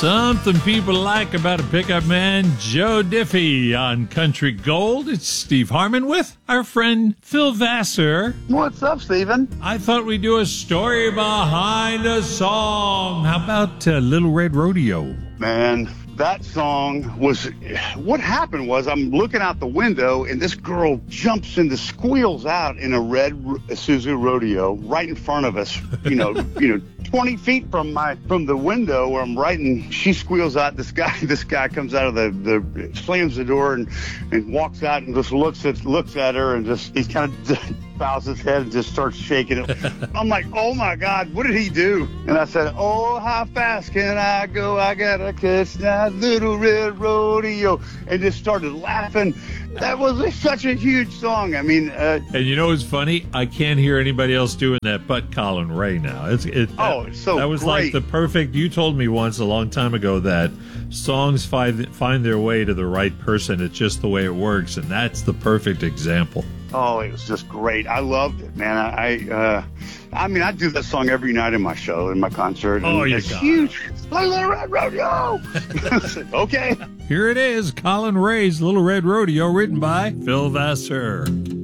Something people like about a pickup man, Joe Diffie on Country Gold. It's Steve Harmon with our friend Phil Vassar. What's up, Steven? I thought we'd do a story behind a song. How about Little Red Rodeo? Man, that song was, what happened was I'm looking out the window and this girl jumps and squeals out in a red Isuzu Rodeo right in front of us, 20 feet from the window where I'm writing. She squeals out. This guy comes out of the slams the door and walks out and just looks at her and just, he kind of bows his head and just starts shaking it. I'm like, oh my God, what did he do? And I said, oh, how fast can I go? I gotta catch that little red rodeo. And just started laughing. That was such a huge song. I mean, and you know what's funny? I can't hear anybody else doing that but Colin Ray now. It's so that was great. Like the perfect. You told me once a long time ago that songs find their way to the right person. It's just the way it works, and that's the perfect example. Oh, it was just great. I loved it, man. I do that song every night in my show, in my concert. Oh, it's huge. Little Red Rodeo. Okay. Here it is, Colin Ray's Little Red Rodeo, written by Phil Vassar.